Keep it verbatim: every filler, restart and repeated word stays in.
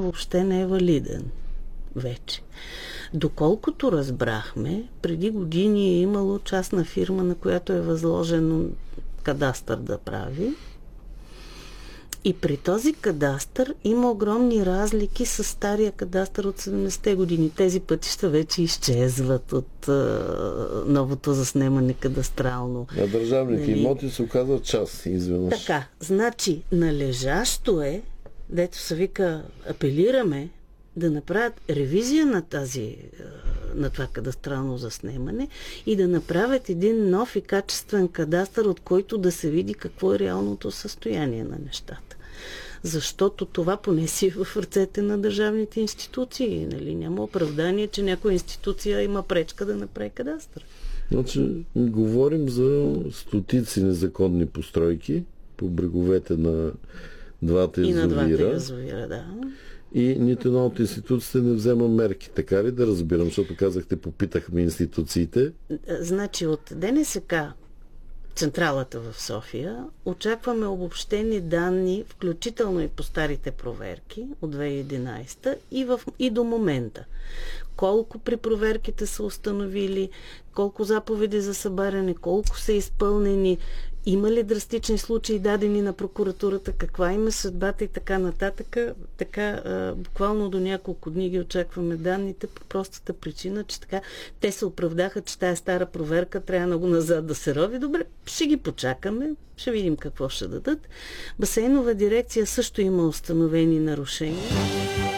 въобще не е валиден вече. Доколкото разбрахме, преди години е имало частна фирма, на която е възложено кадастър да прави. И при този кадастър има огромни разлики с стария кадастър от седемдесетте години. Тези пътища вече изчезват от а, новото заснемане кадастрално. На държавните нали... имоти се оказва част, изведнъж. Така, значи належащо е, дето се вика, апелираме да направят ревизия на тази, на това кадастрално заснемане и да направят един нов и качествен кадастър, от който да се види какво е реалното състояние на нещата. Защото това поне си в ръцете на държавните институции. Нали? Няма оправдание, че някоя институция има пречка да направи кадастър. Значи, говорим за стотици незаконни постройки по бреговете на двата язовира. И на двата язовира, да. И нито една от институциите не взема мерки. Така ли да разбирам? Защото казахте, попитахме институциите. Значи от ДНСК, централата в София, очакваме обобщени данни, включително и по старите проверки от две хиляди и единадесета и, в, и до момента. Колко при проверките са установили, колко заповеди за събаряне, колко са изпълнени, има ли драстични случаи дадени на прокуратурата, каква има съдбата и така нататък. Така, буквално до няколко дни ги очакваме данните по простата причина, че така те се оправдаха, че тая стара проверка трябва много назад да се рови. Добре, ще ги почакаме, ще видим какво ще дадат. Басейнова дирекция също има установени нарушения.